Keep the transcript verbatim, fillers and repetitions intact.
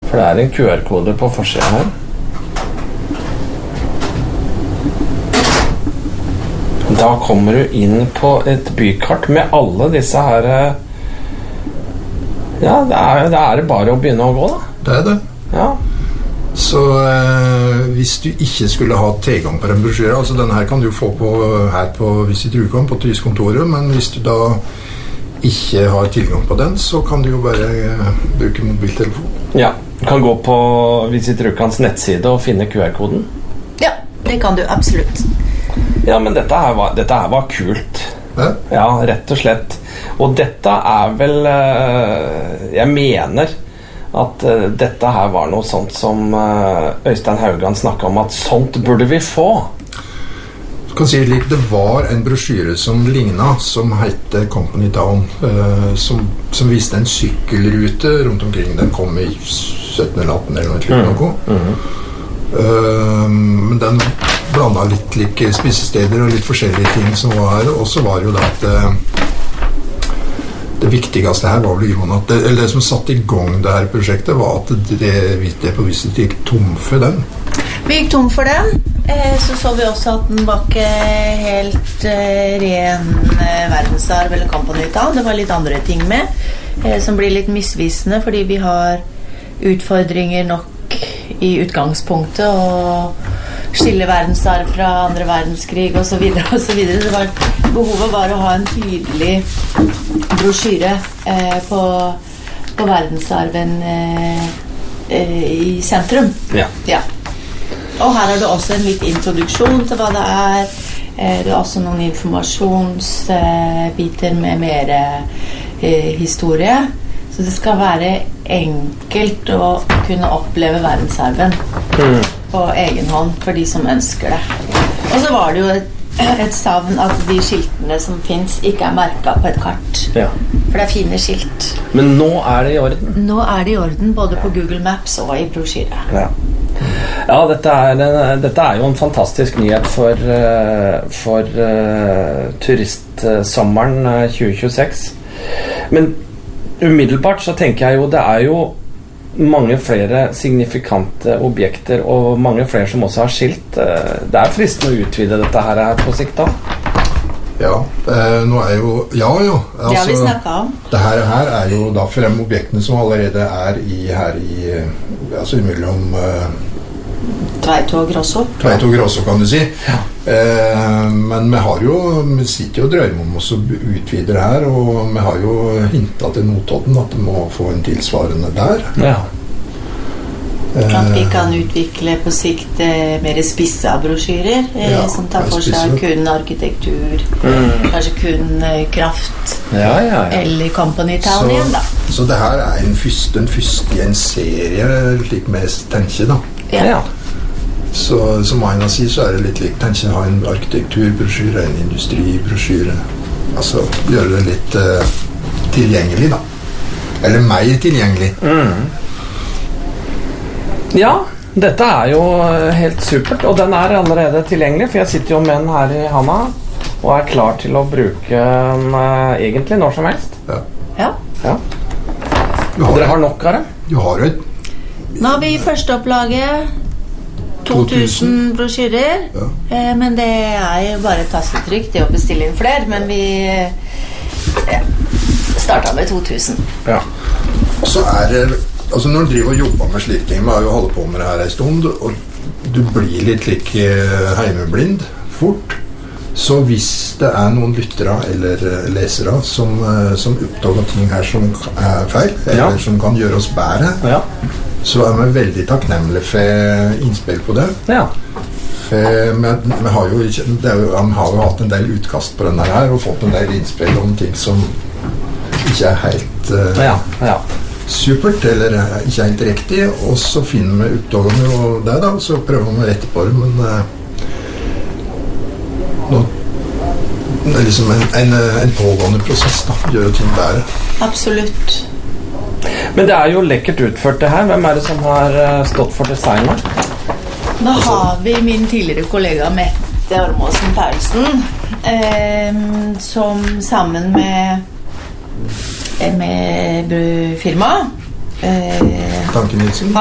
For det er en Q R-kode på forsiden her. Da kommer du inn på et bykart med alle disse her. Ja, det er, det er bare å begynne å gå da. Det er det. Ja. Så eh, hvis du ikke skulle ha tilgang på den brosjyren, altså denne her kan du få på, her på Visit Rjukan på turistkontoret, men hvis du da ikke har tilgang på den, så kan du jo bare eh, bruke mobiltelefon. Ja, du kan gå på Visit Rjukans nettside og finne Q R-koden. Ja, det kan du absolutt. Ja, men dette her var, dette her var kult. Ja? Ja, rett og slett. Og dette er vel, jeg mener at dette her var noe sånt som Øystein Haugan snakket om, at sånt burde vi få. Du kan si litt, det var en brosjyre som lignet, som heter Company Town, som, som viste en sykkelrute rundt omkring. Den kom i sytten eller atten eller noe slik noe. Mm-hmm. Uh, men den blanda litt like spisesteder og litt forskjellige ting som var her, og så var det jo det at uh, det viktigste her var vel at det, eller det som satt i gang det her prosjektet var at det, det på viset gikk tom for den. Vi gikk tom for den, eh, så så vi også at den var ikke helt eh, ren eh, verdensarv eller Company Town. Det var litt andre ting med eh, som blir litt misvisende fordi vi har utfordringer nok i utgangspunktet og skille verdensarv fra andre verdenskrig og så videre og så videre. Det var, behovet var å ha en tydelig brosjyre eh, på, på verdensarven eh, eh, i sentrum. Ja. Ja. Og her har du også en litt introduksjon til hva det er. Eh, det er også noen informasjonsbiter eh, med mer eh, historie. Så det skal være enkelt å kunne oppleve verdensarven mm. på egen hånd for de som ønsker det. Og så var det jo et, et savn at de skiltene som finnes ikke er merket på et kart. Ja. For det er fine skilt. Men nå er det i orden? Nå er det i orden, både på Google Maps og i brosjyre. Ja, ja dette, er, dette er jo en fantastisk nyhet for, for uh, turistsommeren tjue tjueseks. Men umiddelbart så tenker jeg jo det er jo mange flere signifikante objekter og mange flere som også har skilt. Det er fristende å utvide dette her på sikt da. Ja, eh, nå er jo ja, jo altså, det har vi snakket om. Det her, her er jo da frem objektene som allerede er i, her i altså imellom uh, Tveito og Grosso. Tveito og Grosso kan du si. Ja. Eh, men vi har jo vi sitter jo og drømmer om oss å utvide det her, og vi har jo hintet til Notodden at det må få en tilsvarende der. Ja. Eh, at vi kan utvikle på sikt eh, mer spissa brosjyrer eh, ja, som tar for seg kun arkitektur, mm. kanskje kun eh, kraft ja, ja, ja. eller Company Town igjen da. Så det her er en første, en første i en serie slik vi tenker da. Ja. Ja. Så som Aina sier, så er det litt likt. Tenker ha en arkitekturbrosjyre, en industribrosjyre. Altså gjøre det litt uh, tilgjengelig da. Eller mer tilgjengelig. Mm. Ja, dette er jo helt supert, og den er allerede tilgjengelig, for jeg sitter jo med den her i handa og er klar til å bruke den uh, egentlig når som helst. Ja. Ja. Ja. Og dere har nok av det? Du har et Nå har vi første opplaget to tusen brosjyrer, ja. eh, men det er jo bare et tastetrykk til å bestille inn flere, men vi ja, startet med to tusen. Ja. Og så er det, altså når du driver og jobber med slike ting, vi har jo holdt på med det her en stund, og du blir litt like heimeblind fort, så hvis det er noen lyttere eller lesere som, som oppdager ting her som er feil, eller ja. Som kan gjøre oss bedre, ja. Så er vi veldig takknemlige for innspill på det. Ja. For vi, vi, har jo, det er jo, vi har jo hatt en del utkast på denne her, og fått en del innspill om ting som ikke er helt uh, ja. Ja. supert, eller ikke helt riktig, og så finner vi oppdagene og det da, så prøver vi å rette på det, men uh, nå, det er liksom en, en, en pågående prosess da, gjør jo ting bedre. Absolutt. Men det er jo lekkert utført det her. Hvem er det som har stått for designet? Nå har vi min tidligere kollega Mette Ormåsen Paulsen, eh, som sammen med, med firma eh, Tanke Nilsen